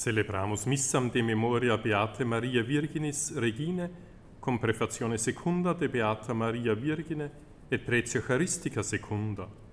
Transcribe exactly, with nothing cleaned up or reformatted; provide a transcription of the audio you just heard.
Celebramus missam de memoria Beate Maria Virginis Regine, con prefazione secunda de Beata Maria Virgine et pretio Charistica secunda.